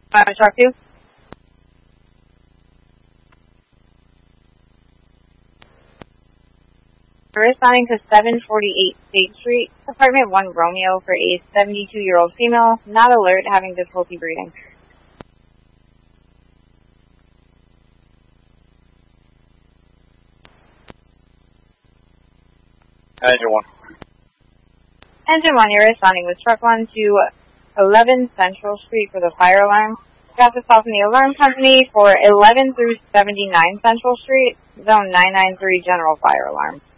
Truck 2? We're responding to 748 State Street, apartment 1 Romeo for a 72-year-old female, not alert, having difficulty breathing. Engine 1. Engine 1, you're responding with Truck 1 to 11 Central Street for the fire alarm. Got this call from the alarm company for 11 through 79 Central Street, zone 993 general fire alarm.